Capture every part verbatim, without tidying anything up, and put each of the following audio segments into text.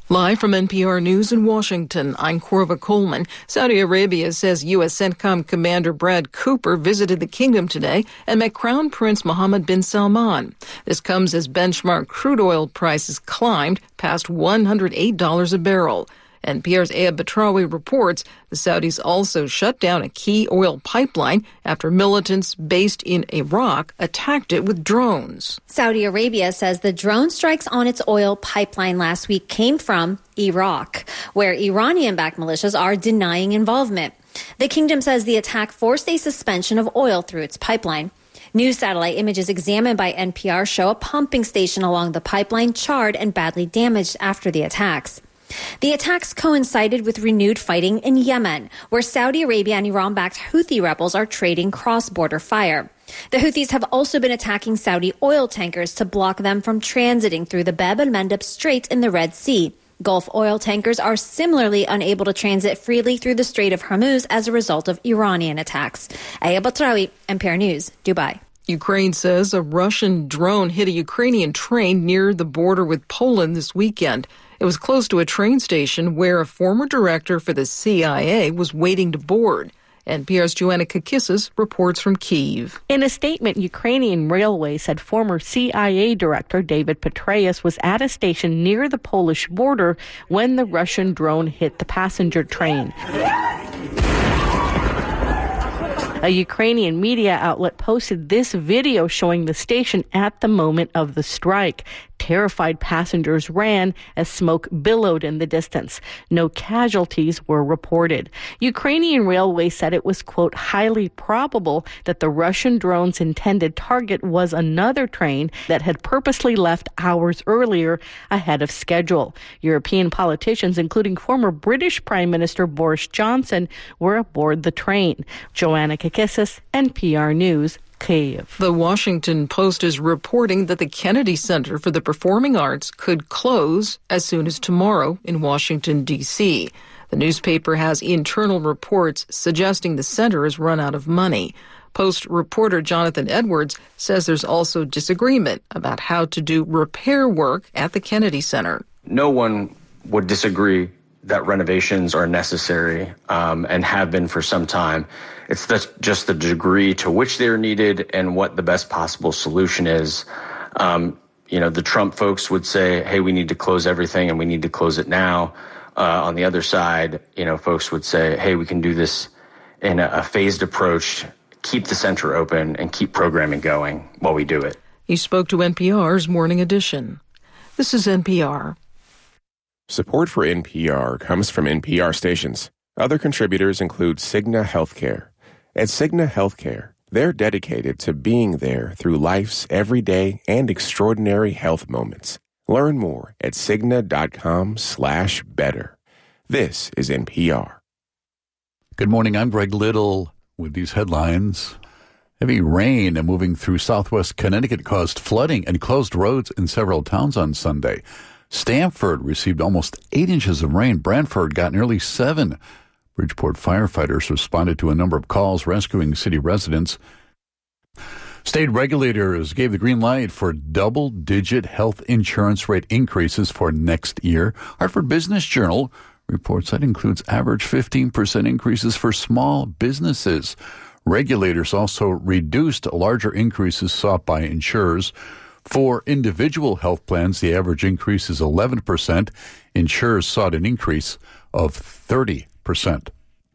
Live from N P R News in Washington, I'm Corva Coleman. Saudi Arabia says U S CENTCOM Commander Brad Cooper visited the kingdom today and met Crown Prince Mohammed bin Salman. This comes as benchmark crude oil prices climbed past one hundred eight dollars a barrel. N P R's Ayab Batrawi reports the Saudis also shut down a key oil pipeline after militants based in Iraq attacked it with drones. Saudi Arabia says the drone strikes on its oil pipeline last week came from Iraq, where Iranian-backed militias are denying involvement. The kingdom says the attack forced a suspension of oil through its pipeline. New satellite images examined by N P R show a pumping station along the pipeline charred and badly damaged after the attacks. The attacks coincided with renewed fighting in Yemen, where Saudi Arabia and Iran-backed Houthi rebels are trading cross-border fire. The Houthis have also been attacking Saudi oil tankers to block them from transiting through the Bab el-Mandeb Strait in the Red Sea. Gulf oil tankers are similarly unable to transit freely through the Strait of Hormuz as a result of Iranian attacks. Ayab Batrawi, N P R News, Dubai. Ukraine says a Russian drone hit a Ukrainian train near the border with Poland this weekend. It was close to a train station where a former director for the C I A was waiting to board. N P R's Joanna Kakissis reports from Kyiv. In a statement, Ukrainian Railways said former C I A director David Petraeus was at a station near the Polish border when the Russian drone hit the passenger train. A Ukrainian media outlet posted this video showing the station at the moment of the strike. Terrified passengers ran as smoke billowed in the distance. No casualties were reported. Ukrainian Railways said it was, quote, highly probable that the Russian drone's intended target was another train that had purposely left hours earlier ahead of schedule. European politicians, including former British Prime Minister Boris Johnson, were aboard the train. Joanna Kakissis, N P R News, Kyiv. The Washington Post is reporting that the Kennedy Center for the Performing Arts could close as soon as tomorrow in Washington, D C. The newspaper has internal reports suggesting the center has run out of money. Post reporter Jonathan Edwards says there's also disagreement about how to do repair work at the Kennedy Center. No one would disagree that renovations are necessary um, and have been for some time. It's the, just the degree to which they're needed and what the best possible solution is. Um, you know, the Trump folks would say, hey, we need to close everything and we need to close it now. Uh, on the other side, you know, folks would say, hey, we can do this in a, a phased approach, keep the center open and keep programming going while we do it. He spoke to N P R's Morning Edition. This is N P R. Support for N P R comes from N P R stations. Other contributors include Cigna Healthcare. At Cigna Healthcare, they're dedicated to being there through life's everyday and extraordinary health moments. Learn more at Cigna.com slash better. This is N P R. Good morning, I'm Greg Little with these headlines. Heavy rain moving through southwest Connecticut caused flooding and closed roads in several towns on Sunday. Stamford received almost eight inches of rain. Brantford got nearly seven. Bridgeport firefighters responded to a number of calls rescuing city residents. State regulators gave the green light for double-digit health insurance rate increases for next year. Hartford Business Journal reports that includes average fifteen percent increases for small businesses. Regulators also reduced larger increases sought by insurers. For individual health plans, the average increase is eleven percent. Insurers sought an increase of thirty percent.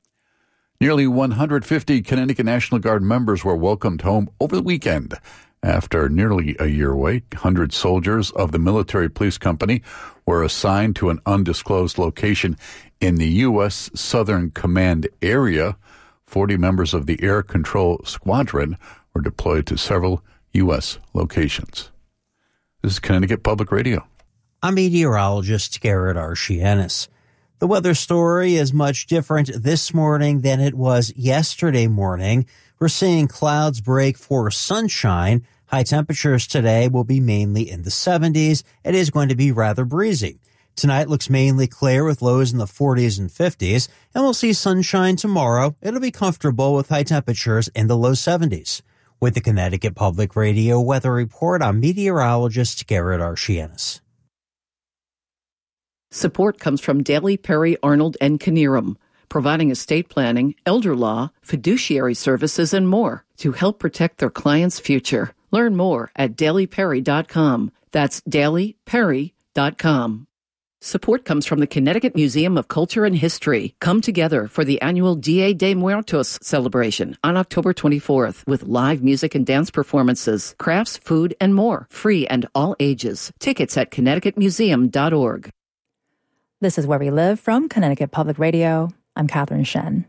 Nearly one hundred fifty Connecticut National Guard members were welcomed home over the weekend. After nearly a year wait, one hundred soldiers of the Military Police Company were assigned to an undisclosed location in the U S Southern Command area. forty members of the Air Control Squadron were deployed to several U S locations. This is Connecticut Public Radio. I'm meteorologist Garrett Archianis. The weather story is much different this morning than it was yesterday morning. We're seeing clouds break for sunshine. High temperatures today will be mainly in the seventies. It is going to be rather breezy. Tonight looks mainly clear with lows in the forties and fifties, and we'll see sunshine tomorrow. It'll be comfortable with high temperatures in the low seventies. With the Connecticut Public Radio Weather Report, I'm meteorologist Garrett Archianis. Support comes from Daly, Perry, Arnold, and Knierim, providing estate planning, elder law, fiduciary services, and more to help protect their clients' future. Learn more at daly perry dot com. That's daly perry dot com. Support comes from the Connecticut Museum of Culture and History. Come together for the annual Dia de Muertos celebration on October twenty-fourth with live music and dance performances, crafts, food, and more. Free and all ages. Tickets at connecticut museum dot org. This is Where We Live from Connecticut Public Radio. I'm Catherine Shen.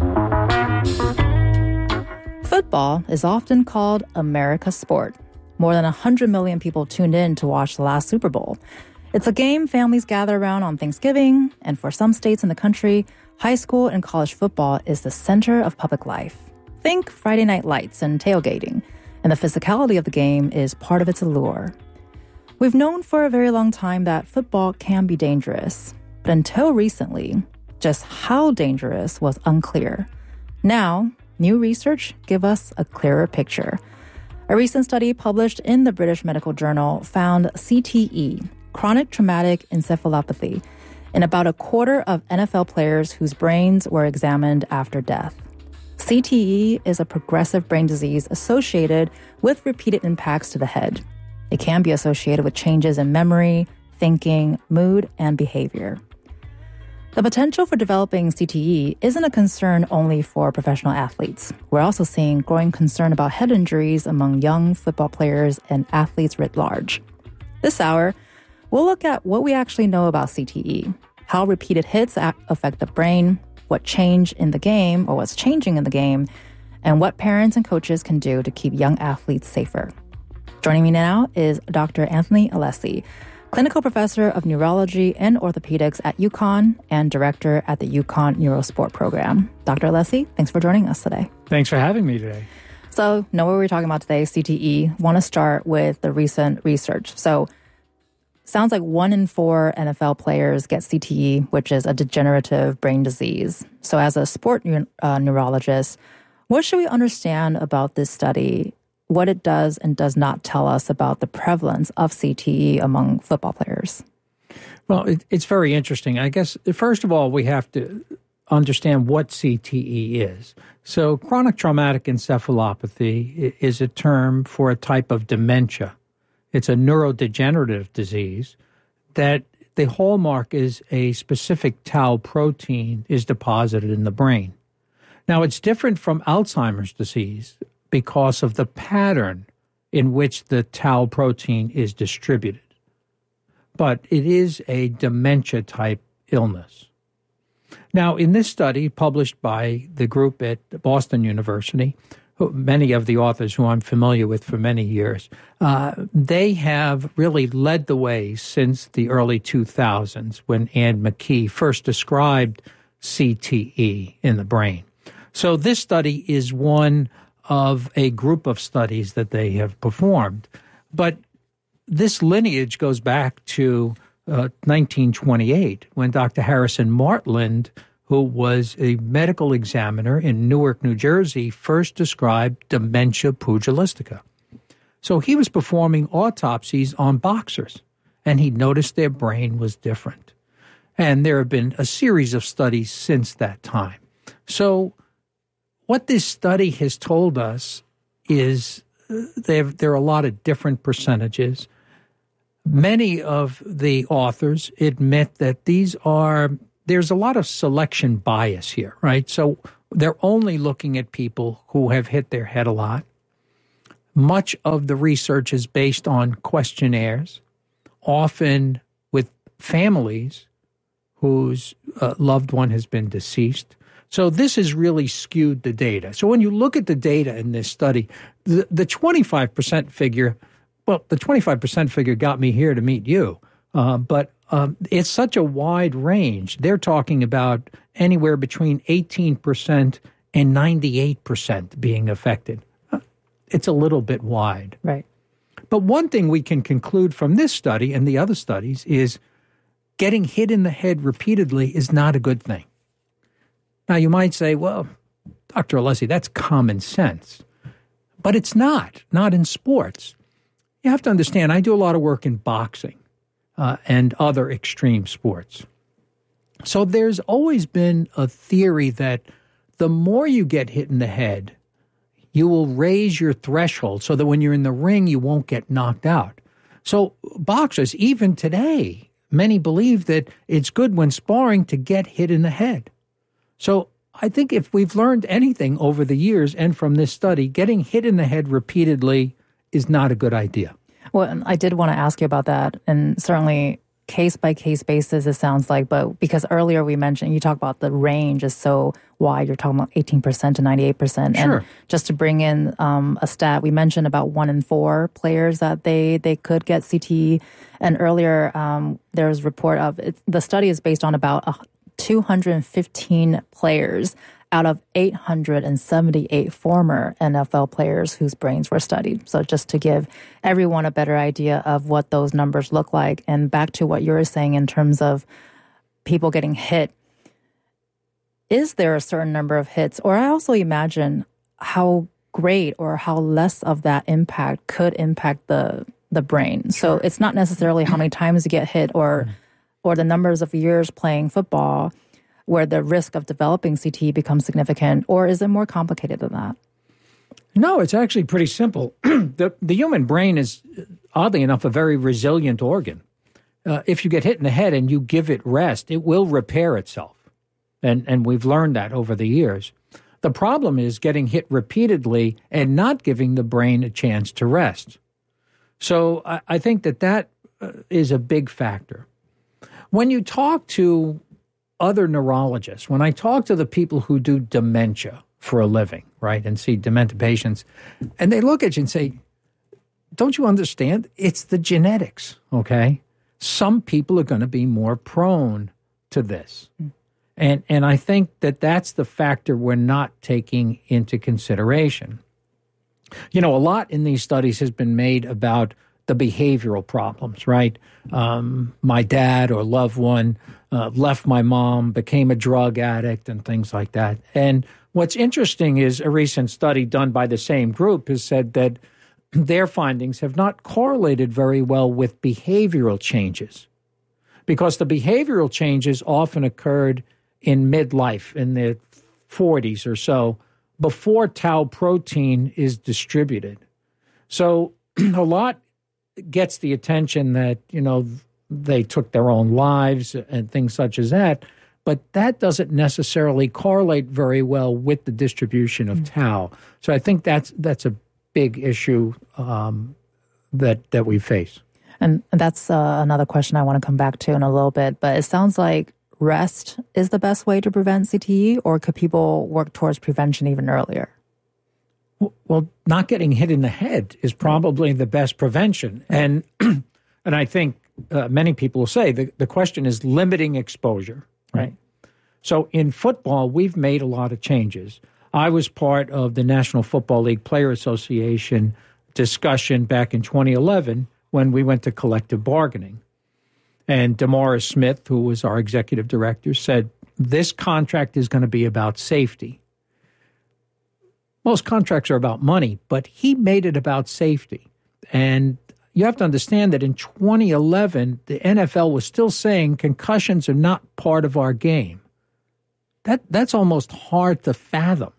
Football is often called America's sport. More than one hundred million people tuned in to watch the last Super Bowl. It's a game families gather around on Thanksgiving, and for some states in the country, high school and college football is the center of public life. Think Friday night lights and tailgating, and the physicality of the game is part of its allure. We've known for a very long time that football can be dangerous, but until recently, just how dangerous was unclear. Now, new research gives us a clearer picture. A recent study published in the British Medical Journal found C T E, chronic traumatic encephalopathy, in about a quarter of N F L players whose brains were examined after death. C T E is a progressive brain disease associated with repeated impacts to the head. It can be associated with changes in memory, thinking, mood, and behavior. The potential for developing C T E isn't a concern only for professional athletes. We're also seeing growing concern about head injuries among young football players and athletes writ large. This hour, we'll look at what we actually know about C T E, how repeated hits affect the brain, what changed in the game or what's changing in the game, and what parents and coaches can do to keep young athletes safer. Joining me now is Doctor Anthony Alessi, clinical professor of neurology and orthopedics at UConn and director at the UConn Neurosport program. Doctor Alessi, thanks for joining us today. Thanks for having me today. So, know what we're talking about today, C T E. Want to start with the recent research. So, sounds like one in four N F L players get C T E, which is a degenerative brain disease. So, as a sport uh, neurologist, what should we understand about this study, what it does and does not tell us about the prevalence of C T E among football players? Well, it, it's very interesting. I guess, first of all, we have to understand what C T E is. So chronic traumatic encephalopathy is a term for a type of dementia. It's a neurodegenerative disease that the hallmark is a specific tau protein is deposited in the brain. Now, it's different from Alzheimer's disease because of the pattern in which the tau protein is distributed. But it is a dementia-type illness. Now, in this study published by the group at Boston University, who, many of the authors who I'm familiar with for many years, uh, they have really led the way since the early two thousands when Anne McKee first described C T E in the brain. So this study is one of a group of studies that they have performed. But this lineage goes back to uh, nineteen twenty-eight, when Doctor Harrison Martland, who was a medical examiner in Newark, New Jersey, first described dementia pugilistica. So he was performing autopsies on boxers, and he noticed their brain was different. And there have been a series of studies since that time. So what this study has told us is uh, there, there are a lot of different percentages. Many of the authors admit that these are, there's a lot of selection bias here, right? So they're only looking at people who have hit their head a lot. Much of the research is based on questionnaires, often with families whose uh, loved one has been deceased. So this has really skewed the data. So when you look at the data in this study, the, the twenty-five percent figure, well, the twenty-five percent figure got me here to meet you. Uh, but um, it's such a wide range. They're talking about anywhere between eighteen percent and ninety-eight percent being affected. It's a little bit wide. Right. But one thing we can conclude from this study and the other studies is getting hit in the head repeatedly is not a good thing. Now, you might say, well, Doctor Alessi, that's common sense. But it's not, not in sports. You have to understand, I do a lot of work in boxing. uh, and other extreme sports. So there's always been a theory that the more you get hit in the head, you will raise your threshold so that when you're in the ring, you won't get knocked out. So boxers, even today, many believe that it's good when sparring to get hit in the head. So I think if we've learned anything over the years and from this study, getting hit in the head repeatedly is not a good idea. Well, I did want to ask you about that, and certainly case-by-case basis, it sounds like, but because earlier we mentioned, you talk about the range is so wide, you're talking about eighteen percent to ninety-eight percent. Sure. And just to bring in um, a stat, we mentioned about one in four players that they, they could get C T E. And earlier um, there was a report of, it, the study is based on about two hundred fifteen players out of eight hundred seventy-eight former N F L players whose brains were studied. So just to give everyone a better idea of what those numbers look like. And back to what you were saying in terms of people getting hit, is there a certain number of hits? Or I also imagine how great or how less of that impact could impact the the brain. So it's not necessarily how many times you get hit or or the numbers of years playing football where the risk of developing C T E becomes significant, or is it more complicated than that? No, it's actually pretty simple. the, the human brain is, oddly enough, a very resilient organ. Uh, if you get hit in the head and you give it rest, it will repair itself. And, and we've learned that over the years. The problem is getting hit repeatedly and not giving the brain a chance to rest. So I, I think that that uh, is a big factor. When you talk to other neurologists, when I talk to the people who do dementia for a living, right, and see dementia patients, and they look at you and say, don't you understand? It's the genetics, okay? Some people are going to be more prone to this. And and I think that that's the factor we're not taking into consideration. You know, a lot in these studies has been made about the behavioral problems, right? Um, my dad or loved one uh, left my mom, became a drug addict, and things like that. And what's interesting is a recent study done by the same group has said that their findings have not correlated very well with behavioral changes, because the behavioral changes often occurred in midlife, in the forties or so, before tau protein is distributed. So a lot gets the attention that, you know, they took their own lives and things such as that, but that doesn't necessarily correlate very well with the distribution of mm-hmm. tau. So I think that's that's a big issue um, that that we face. And that's uh, another question I want to come back to in a little bit, but it sounds like rest is the best way to prevent C T E, or could people work towards prevention even earlier? Well, not getting hit in the head is probably the best prevention. And and I think uh, many people will say the, the question is limiting exposure, right? So in football, we've made a lot of changes. I was part of the National Football League Player Association discussion back in twenty eleven when we went to collective bargaining. And DeMaurice Smith, who was our executive director, said, this contract is going to be about safety. Most contracts are about money, but he made it about safety. And you have to understand that in twenty eleven, the N F L was still saying concussions are not part of our game. That that's almost hard to fathom.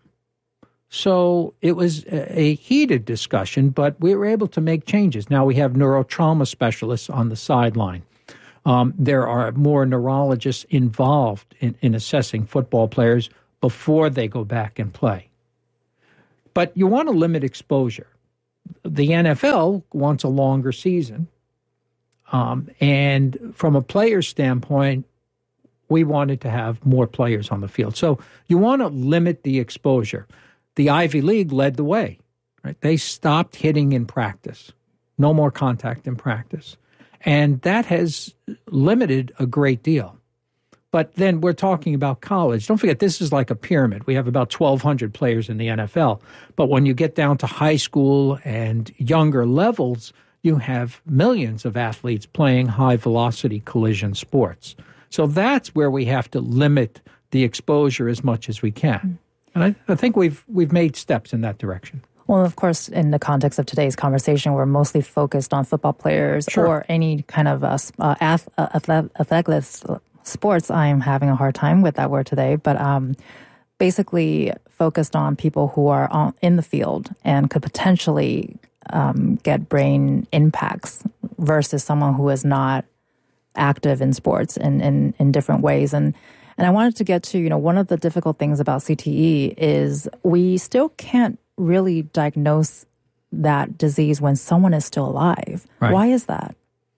So it was a heated discussion, but we were able to make changes. Now we have neurotrauma specialists on the sideline. Um, there are more neurologists involved in, in assessing football players before they go back and play. But you want to limit exposure. The N F L wants a longer season. Um, and from a player standpoint, we wanted to have more players on the field. So you want to limit the exposure. The Ivy League led the way, right? They stopped hitting in practice. No more contact in practice. And that has limited a great deal. But then we're talking about college. Don't forget, this is like a pyramid. We have about twelve hundred players in the N F L. But when you get down to high school and younger levels, you have millions of athletes playing high-velocity collision sports. So that's where we have to limit the exposure as much as we can. And I, I think we've we've made steps in that direction. Well, of course, in the context of today's conversation, we're mostly focused on football players sure. or any kind of uh, uh, ath- athletic sports. I'm having a hard time with that word today, but um, basically focused on people who are on, in the field and could potentially um, get brain impacts versus someone who is not active in sports in, in, in different ways. And and I wanted to get to, you know, one of the difficult things about C T E is we still can't really diagnose that disease when someone is still alive. Right. Why is that?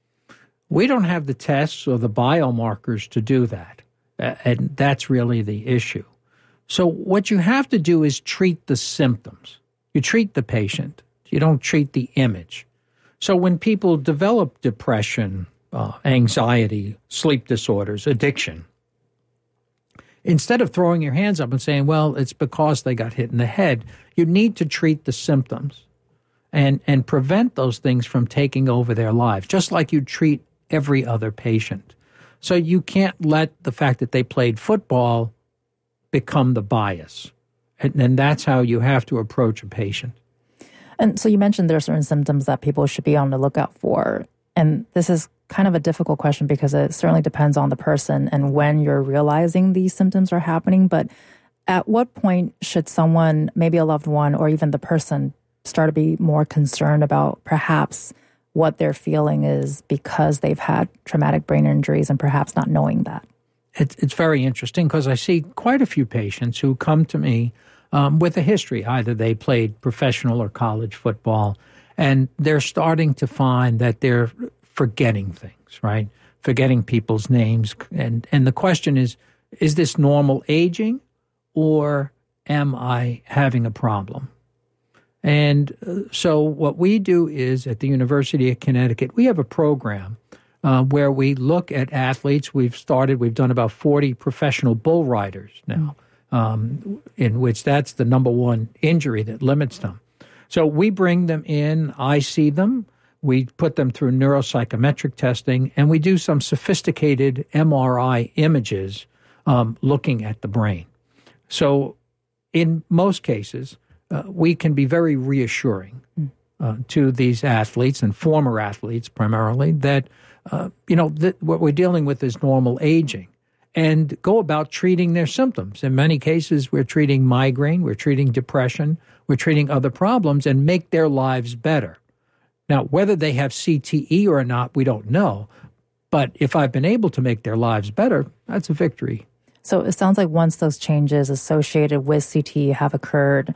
We don't have the tests or the biomarkers to do that. Uh, and that's really the issue. So what you have to do is treat the symptoms. You treat the patient. You don't treat the image. So when people develop depression, uh, anxiety, sleep disorders, addiction, instead of throwing your hands up and saying, well, it's because they got hit in the head, you need to treat the symptoms and, and prevent those things from taking over their lives, just like you treat every other patient. So you can't let the fact that they played football become the bias. And, and that's how you have to approach a patient. And so you mentioned there are certain symptoms that people should be on the lookout for. And this is kind of a difficult question because it certainly depends on the person and when you're realizing these symptoms are happening. But at what point should someone, maybe a loved one or even the person, start to be more concerned about perhaps what they're feeling is because they've had traumatic brain injuries and perhaps not knowing that? It's, it's very interesting because I see quite a few patients who come to me um, with a history. Either they played professional or college football, and they're starting to find that they're forgetting things, right? Forgetting people's names. And, and the question is, is this normal aging or am I having a problem? And uh, so what we do is at the University of Connecticut, we have a program uh, where we look at athletes. We've started, we've done about forty professional bull riders now, um, in which that's the number one injury that limits them. So we bring them in, I see them, we put them through neuropsychometric testing, and we do some sophisticated M R I images um, looking at the brain. So in most cases, uh, we can be very reassuring uh, to these athletes and former athletes primarily that, uh, you know, th- what we're dealing with is normal aging, and go about treating their symptoms. In many cases, we're treating migraine, we're treating depression, we're treating other problems and make their lives better. Now, whether they have C T E or not, we don't know. But if I've been able to make their lives better, that's a victory. So it sounds like once those changes associated with C T E have occurred,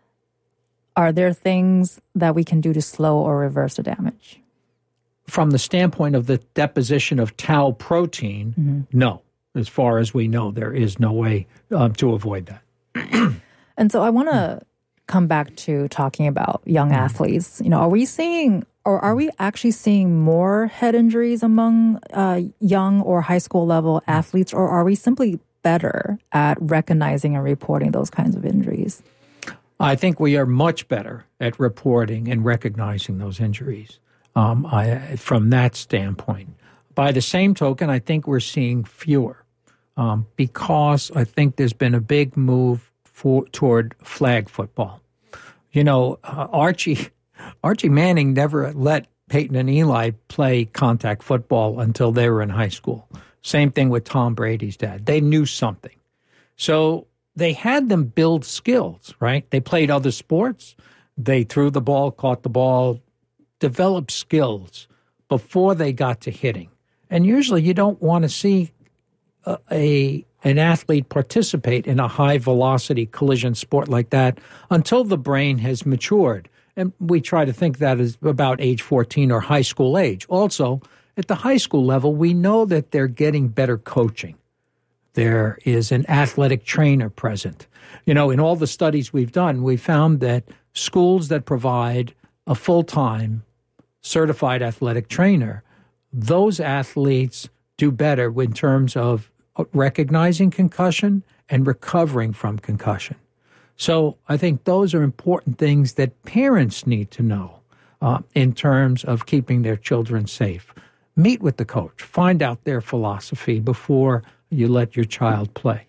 are there things that we can do to slow or reverse the damage? From the standpoint of the deposition of tau protein, mm-hmm. no. As far as we know, there is no way um, to avoid that. And so I want to come back to talking about young mm-hmm. athletes. You know, are we seeing, or are we actually seeing more head injuries among uh, young or high school level athletes, or are we simply better at recognizing and reporting those kinds of injuries? I think we are much better at reporting and recognizing those injuries um, I, from that standpoint. By the same token, I think we're seeing fewer um, because I think there's been a big move for, toward flag football. You know, uh, Archie Archie Manning never let Peyton and Eli play contact football until they were in high school. Same thing with Tom Brady's dad. They knew something. So they had them build skills, right? They played other sports. They threw the ball, caught the ball, developed skills before they got to hitting. And usually you don't want to see a, a an athlete participate in a high-velocity collision sport like that until the brain has matured. And we try to think that is about age fourteen or high school age. Also, at the high school level, we know that they're getting better coaching. There is an athletic trainer present. You know, in all the studies we've done, we found that schools that provide a full-time certified athletic trainer, those athletes do better in terms of recognizing concussion and recovering from concussion. So I think those are important things that parents need to know uh, in terms of keeping their children safe. Meet with the coach. Find out their philosophy before you let your child play.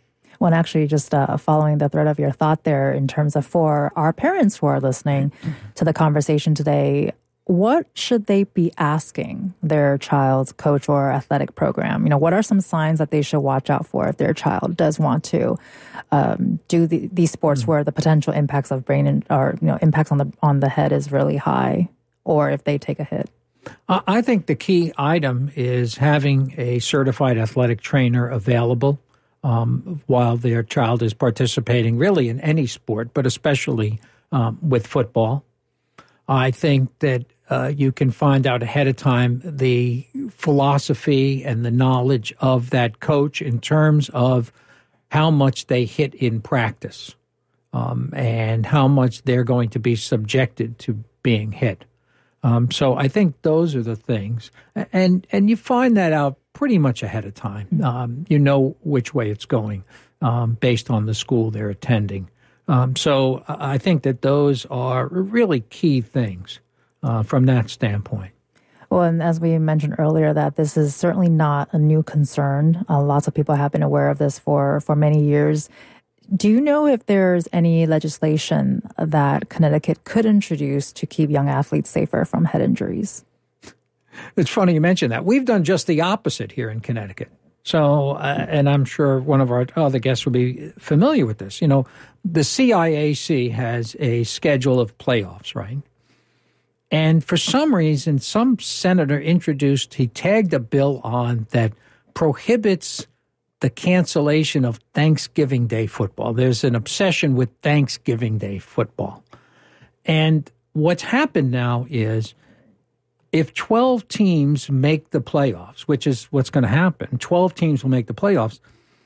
Well, and actually, just uh, following the thread of your thought there in terms of for our parents who are listening to the conversation today, what should they be asking their child's coach or athletic program? You know, what are some signs that they should watch out for if their child does want to um, do the, these sports mm-hmm. where the potential impacts of brain and, or, you know, impacts on the on the head is really high, or if they take a hit? I think the key item is having a certified athletic trainer available um, while their child is participating really in any sport, but especially um, with football. I think that uh, you can find out ahead of time the philosophy and the knowledge of that coach in terms of how much they hit in practice um, and how much they're going to be subjected to being hit. Um, so I think those are the things. And and you find that out pretty much ahead of time. Um, you know which way it's going um, based on the school they're attending. Um, so I think that those are really key things uh, from that standpoint. Well, and as we mentioned earlier, that this is certainly not a new concern. Uh, lots of people have been aware of this for, for many years. Do you know if there's any legislation that Connecticut could introduce to keep young athletes safer from head injuries? It's funny you mention that. We've done just the opposite here in Connecticut. So, uh, and I'm sure one of our other guests will be familiar with this. You know, the C I A C has a schedule of playoffs, right? And for some reason, some senator introduced, he tagged a bill on that prohibits the cancellation of Thanksgiving Day football. There's an obsession with Thanksgiving Day football. And what's happened now is if twelve teams make the playoffs, which is what's going to happen, twelve teams will make the playoffs,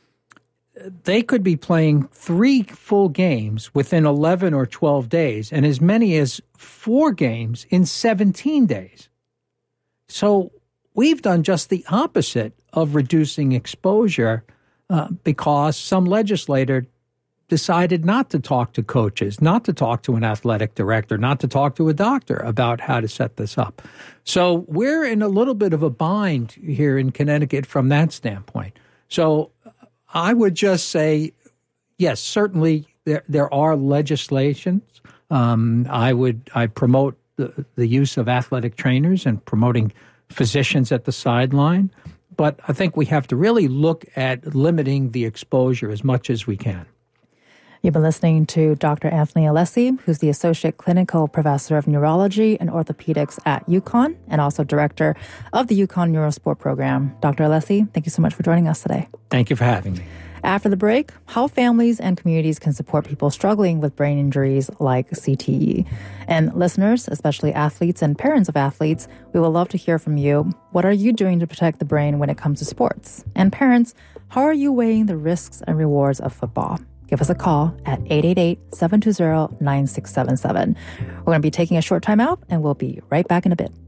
they could be playing three full games within eleven or twelve days and as many as four games in seventeen days. So we've done just the opposite of reducing exposure uh, because some legislator decided not to talk to coaches, not to talk to an athletic director, not to talk to a doctor about how to set this up. So we're in a little bit of a bind here in Connecticut from that standpoint. So I would just say, yes, certainly there there are legislations. Um, I would I promote the, the use of athletic trainers and promoting physicians at the sideline. But I think we have to really look at limiting the exposure as much as we can. You've been listening to Doctor Anthony Alessi, who's the Associate Clinical Professor of Neurology and Orthopedics at UConn and also Director of the UConn Neurosport Program. Doctor Alessi, thank you so much for joining us today. Thank you for having me. After the break, how families and communities can support people struggling with brain injuries like C T E. And listeners, especially athletes and parents of athletes, we would love to hear from you. What are you doing to protect the brain when it comes to sports? And parents, how are you weighing the risks and rewards of football? Give us a call at eight eight eight, seven two zero, nine six seven seven. We're going to be taking a short time out, and we'll be right back in a bit.